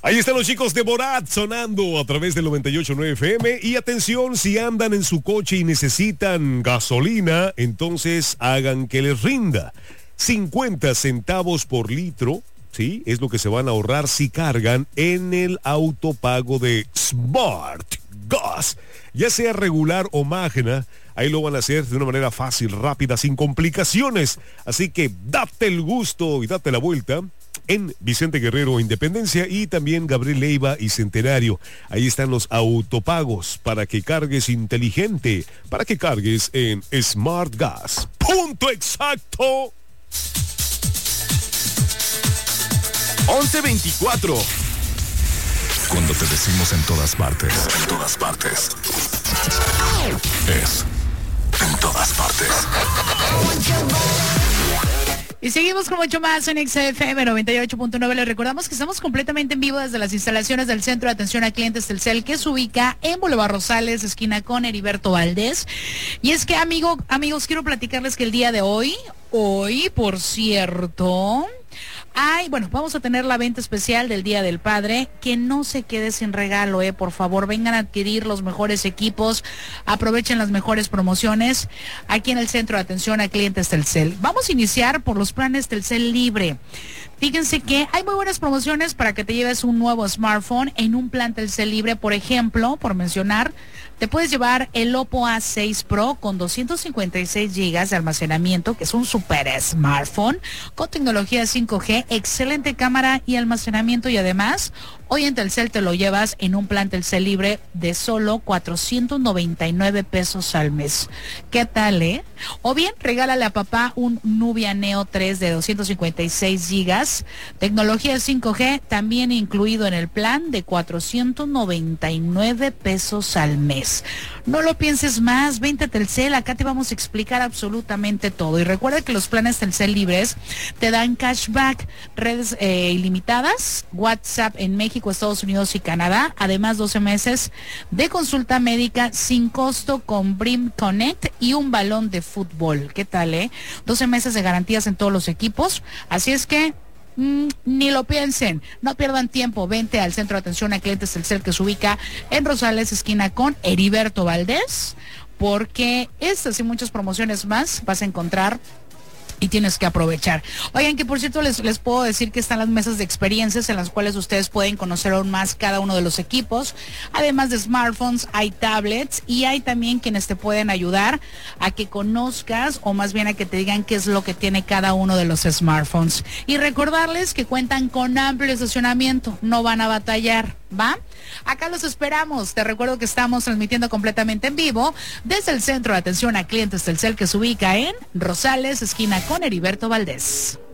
Ahí están los chicos de Borat sonando a través del 98.9 FM. Y atención, si andan en su coche y necesitan gasolina, entonces hagan que les rinda. 50 centavos por litro, ¿sí? Es lo que se van a ahorrar si cargan en el autopago de Smart Gas. Ya sea regular o máquina, ahí lo van a hacer de una manera fácil, rápida, sin complicaciones. Así que date el gusto y date la vuelta en Vicente Guerrero, Independencia, y también Gabriel Leiva y Centenario. Ahí están los autopagos para que cargues inteligente, para que cargues en Smart Gas. ¡Punto exacto! 11:24. Cuando te decimos en todas partes, es en todas partes. Y seguimos con mucho más en XFM 98.9. Les recordamos que estamos completamente en vivo desde las instalaciones del Centro de Atención a Clientes Telcel, que se ubica en Boulevard Rosales, esquina con Heriberto Valdés. Y es que, amigos, quiero platicarles que el día de hoy, por cierto, vamos a tener la venta especial del Día del Padre. Que no se quede sin regalo, por favor, vengan a adquirir los mejores equipos, aprovechen las mejores promociones aquí en el Centro de Atención a Clientes Telcel. Vamos a iniciar por los planes Telcel Libre. Fíjense que hay muy buenas promociones para que te lleves un nuevo smartphone en un plan Telcel Libre. Por ejemplo, por mencionar, te puedes llevar el Oppo A6 Pro con 256 GB de almacenamiento, que es un super smartphone con tecnología 5G, excelente cámara y almacenamiento, y además hoy en Telcel te lo llevas en un plan Telcel Libre de solo 499 pesos al mes. ¿Qué tal, O bien, regálale a papá un Nubia Neo 3 de 256 GB, tecnología 5G, también incluido en el plan, de 499 pesos al mes. No lo pienses más, vente a Telcel, acá te vamos a explicar absolutamente todo. Y recuerda que los planes Telcel Libres te dan cashback, redes ilimitadas, WhatsApp en México, Estados Unidos y Canadá, además 12 meses de consulta médica sin costo con Brim Connect y un balón de fútbol. ¿Qué tal, 12 meses de garantías en todos los equipos, así es que ni lo piensen, no pierdan tiempo, vente al Centro de Atención a Clientes Telcel, que se ubica en Rosales, esquina con Heriberto Valdés, porque estas y muchas promociones más vas a encontrar y tienes que aprovechar. Oigan, que por cierto les puedo decir que están las mesas de experiencias en las cuales ustedes pueden conocer aún más cada uno de los equipos. Además de smartphones, hay tablets, y hay también quienes te pueden ayudar a que conozcas, o más bien a que te digan qué es lo que tiene cada uno de los smartphones. Y recordarles que cuentan con amplio estacionamiento, no van a batallar, ¿va? Acá los esperamos. Te recuerdo que estamos transmitiendo completamente en vivo desde el Centro de Atención a Clientes Telcel, que se ubica en Rosales, esquina con Heriberto Valdés.